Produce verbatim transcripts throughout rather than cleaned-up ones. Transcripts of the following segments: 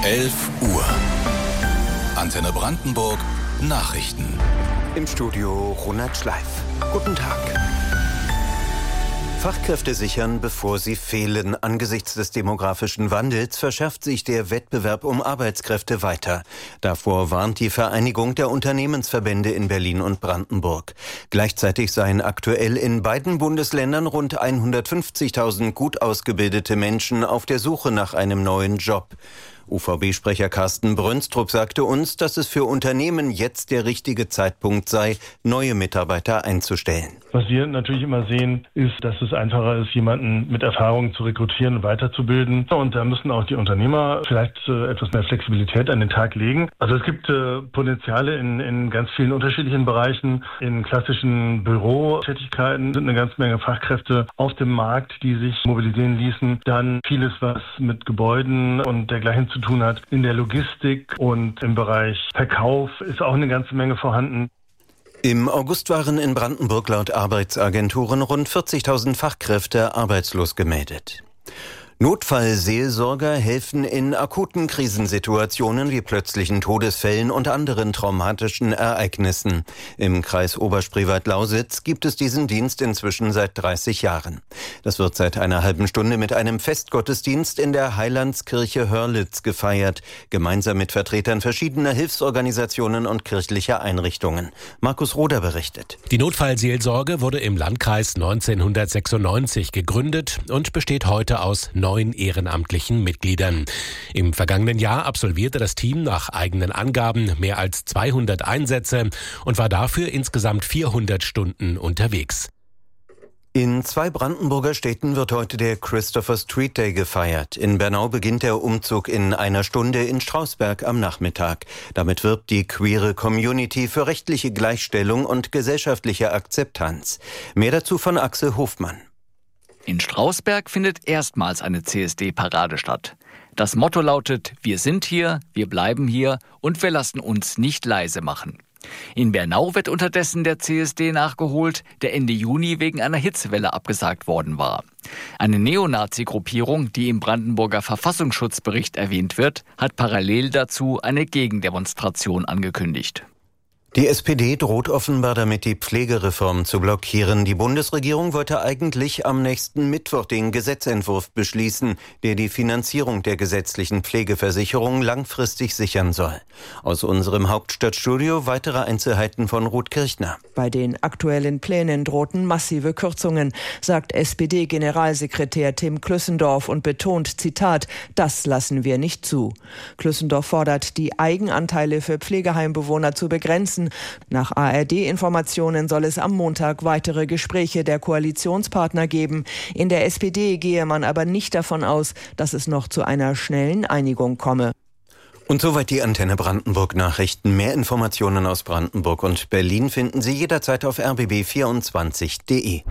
elf Uhr. Antenne Brandenburg Nachrichten. Im Studio Ronald Schleif. Guten Tag. Fachkräfte sichern, bevor sie fehlen. Angesichts des demografischen Wandels verschärft sich der Wettbewerb um Arbeitskräfte weiter. Davor warnt die Vereinigung der Unternehmensverbände in Berlin und Brandenburg. Gleichzeitig seien aktuell in beiden Bundesländern rund hundertfünfzigtausend gut ausgebildete Menschen auf der Suche nach einem neuen Job. U V B-Sprecher Carsten Brönstrup sagte uns, dass es für Unternehmen jetzt der richtige Zeitpunkt sei, neue Mitarbeiter einzustellen. Was wir natürlich immer sehen, ist, dass es einfacher ist, jemanden mit Erfahrung zu rekrutieren und weiterzubilden. Und da müssen auch die Unternehmer vielleicht äh, etwas mehr Flexibilität an den Tag legen. Also es gibt äh, Potenziale in, in ganz vielen unterschiedlichen Bereichen. In klassischen Bürotätigkeiten sind eine ganze Menge Fachkräfte auf dem Markt, die sich mobilisieren ließen. Dann vieles, was mit Gebäuden und dergleichen zu tun hat. In der Logistik und im Bereich Verkauf ist auch eine ganze Menge vorhanden. Im August waren in Brandenburg laut Arbeitsagenturen rund vierzigtausend Fachkräfte arbeitslos gemeldet. Notfallseelsorger helfen in akuten Krisensituationen wie plötzlichen Todesfällen und anderen traumatischen Ereignissen. Im Kreis Oberspreewald-Lausitz gibt es diesen Dienst inzwischen seit dreißig Jahren. Das wird seit einer halben Stunde mit einem Festgottesdienst in der Heilandskirche Hörlitz gefeiert, gemeinsam mit Vertretern verschiedener Hilfsorganisationen und kirchlicher Einrichtungen. Markus Roder berichtet. Die Notfallseelsorge wurde im Landkreis neunzehnhundertsechsundneunzig gegründet und besteht heute aus neun ehrenamtlichen Mitgliedern. Im vergangenen Jahr absolvierte das Team nach eigenen Angaben mehr als zweihundert Einsätze und war dafür insgesamt vierhundert Stunden unterwegs. In zwei Brandenburger Städten wird heute der Christopher Street Day gefeiert. In Bernau beginnt der Umzug in einer Stunde, in Strausberg am Nachmittag. Damit wirbt die queere Community für rechtliche Gleichstellung und gesellschaftliche Akzeptanz. Mehr dazu von Axel Hofmann. In Strausberg findet erstmals eine C S D-Parade statt. Das Motto lautet: Wir sind hier, wir bleiben hier und wir lassen uns nicht leise machen. In Bernau wird unterdessen der C S D nachgeholt, der Ende Juni wegen einer Hitzewelle abgesagt worden war. Eine Neonazi-Gruppierung, die im Brandenburger Verfassungsschutzbericht erwähnt wird, hat parallel dazu eine Gegendemonstration angekündigt. Die S P D droht offenbar damit, die Pflegereform zu blockieren. Die Bundesregierung wollte eigentlich am nächsten Mittwoch den Gesetzentwurf beschließen, der die Finanzierung der gesetzlichen Pflegeversicherung langfristig sichern soll. Aus unserem Hauptstadtstudio weitere Einzelheiten von Ruth Kirchner. Bei den aktuellen Plänen drohten massive Kürzungen, sagt S P D-Generalsekretär Tim Klüssendorf und betont, Zitat, das lassen wir nicht zu. Klüssendorf fordert, die Eigenanteile für Pflegeheimbewohner zu begrenzen. Nach A R D-Informationen soll es am Montag weitere Gespräche der Koalitionspartner geben. In der S P D gehe man aber nicht davon aus, dass es noch zu einer schnellen Einigung komme. Und soweit die Antenne Brandenburg Nachrichten. Mehr Informationen aus Brandenburg und Berlin finden Sie jederzeit auf r b b vierundzwanzig punkt d e.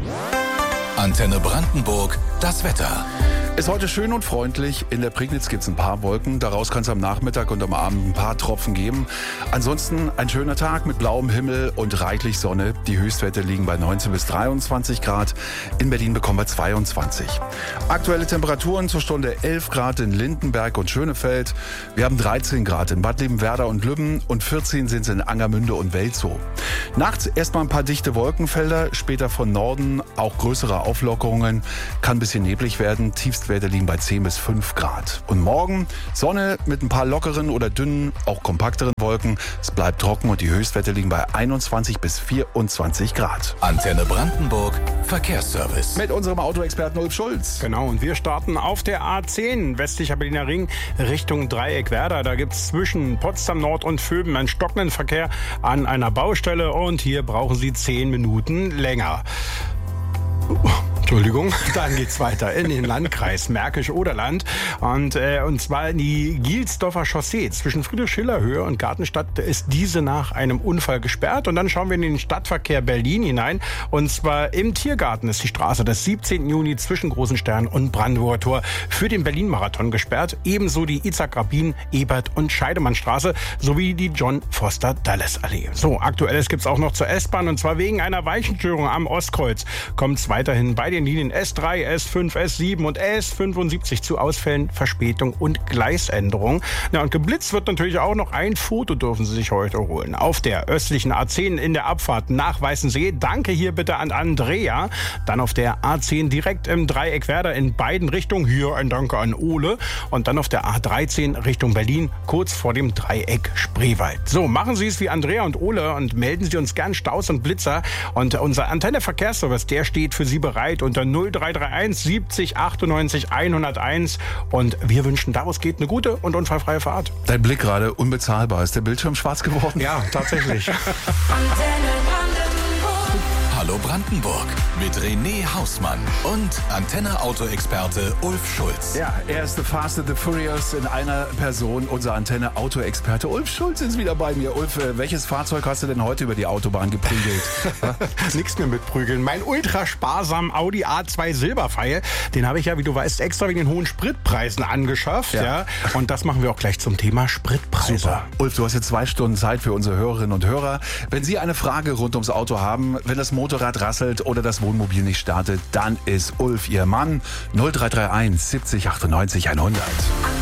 Antenne Brandenburg, das Wetter. Ist heute schön und freundlich. In der Prignitz gibt es ein paar Wolken. Daraus kann es am Nachmittag und am Abend ein paar Tropfen geben. Ansonsten ein schöner Tag mit blauem Himmel und reichlich Sonne. Die Höchstwerte liegen bei neunzehn bis dreiundzwanzig Grad. In Berlin bekommen wir zweiundzwanzig. Aktuelle Temperaturen zur Stunde elf Grad in Lindenberg und Schönefeld. Wir haben dreizehn Grad in Bad Liebenwerda und Lübben und vierzehn sind es in Angermünde und Welzow. Nachts erstmal ein paar dichte Wolkenfelder, später von Norden auch größere Auflockerungen. Kann ein bisschen neblig werden. Tiefst Werte liegen bei zehn bis fünf Grad. Und morgen Sonne mit ein paar lockeren oder dünnen, auch kompakteren Wolken. Es bleibt trocken und die Höchstwerte liegen bei einundzwanzig bis vierundzwanzig Grad. Antenne Brandenburg Verkehrsservice. Mit unserem Autoexperten Ulf Schulz. Genau, und wir starten auf der A zehn, westlicher Berliner Ring, Richtung Dreieckwerder. Da gibt es zwischen Potsdam Nord und Vöben einen stockenden Verkehr an einer Baustelle und hier brauchen Sie zehn Minuten länger. Entschuldigung, dann geht's weiter in den Landkreis Märkisch-Oderland und, äh, und zwar in die Gielsdorfer Chaussee. Zwischen Friedrich-Schiller-Höhe und Gartenstadt ist diese nach einem Unfall gesperrt. Und dann schauen wir in den Stadtverkehr Berlin hinein. Und zwar im Tiergarten ist die Straße des siebzehnten Juni zwischen Großen Stern und Brandenburger Tor für den Berlin-Marathon gesperrt. Ebenso die Itzhak-Rabin, Ebert- und Scheidemannstraße sowie die John-Foster-Dulles-Allee. So, Aktuelles gibt's auch noch zur S-Bahn und zwar wegen einer Weichenstörung am Ostkreuz kommt es weiterhin bei den den Linien S drei, S fünf, S sieben und S fünfundsiebzig zu Ausfällen, Verspätung und Gleisänderung. Ja, und geblitzt wird natürlich auch noch. Ein Foto dürfen Sie sich heute holen. Auf der östlichen A zehn in der Abfahrt nach Weißensee. Danke hier bitte an Andrea. Dann auf der A zehn direkt im Dreieck Werder in beiden Richtungen. Hier ein Danke an Ole. Und dann auf der A dreizehn Richtung Berlin, kurz vor dem Dreieck Spreewald. So, machen Sie es wie Andrea und Ole und melden Sie uns gern Staus und Blitzer. Und unser Antenne Verkehrsservice, der steht für Sie bereit unter null drei drei eins siebzig achtundneunzig hunderteins. Und wir wünschen, daraus geht eine gute und unfallfreie Fahrt. Dein Blick gerade unbezahlbar. Ist der Bildschirm schwarz geworden? Ja, tatsächlich. Hallo Brandenburg mit René Hausmann und Antenne-Auto-Experte Ulf Schulz. Ja, er ist The Fast and the Furious in einer Person. Unser Antenne-Auto-Experte Ulf Schulz ist wieder bei mir. Ulf, welches Fahrzeug hast du denn heute über die Autobahn geprügelt? Nichts mehr mit Prügeln. Mein ultra sparsamen Audi A zwei Silberpfeil, den habe ich ja, wie du weißt, extra wegen den hohen Spritpreisen angeschafft. Ja. ja. Und das machen wir auch gleich zum Thema Spritpreise. Super. Ulf, du hast jetzt zwei Stunden Zeit für unsere Hörerinnen und Hörer. Wenn Sie eine Frage rund ums Auto haben, wenn das Motorrad rasselt oder das Wohnmobil nicht startet, dann ist Ulf Ihr Mann. null drei drei eins siebzig achtundneunzig hundert.